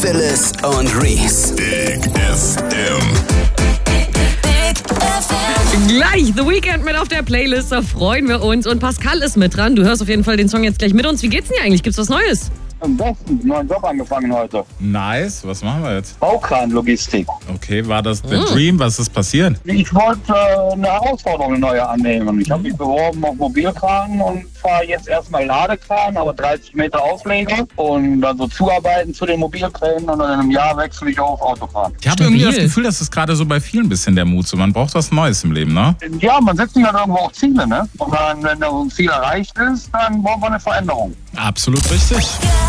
Phyllis und Reese. Big FM. Gleich The Weeknd mit auf der Playlist, da freuen wir uns. Und Pascal ist mit dran. Du hörst auf jeden Fall den Song jetzt gleich mit uns. Wie geht's denn dir eigentlich? Gibt's was Neues? Am besten, neuen Job angefangen heute. Nice, was machen wir jetzt? Baukranlogistik. Okay, war das der Dream? Was ist passiert? Ich wollte eine Herausforderung, eine neue annehmen. Ich habe mich beworben auf Mobilkran und fahre jetzt erstmal Ladekran, aber 30 Meter Aufleger und dann so zuarbeiten zu den Mobilkränen und dann in einem Jahr wechsle ich auf Autofahren. Ich habe irgendwie das Gefühl, das ist gerade so bei vielen ein bisschen der Mut. So, man braucht was Neues im Leben, ne? Ja, man setzt sich halt irgendwo auch Ziele, ne? Und dann, wenn da so ein Ziel erreicht ist, dann braucht man eine Veränderung. Absolut richtig.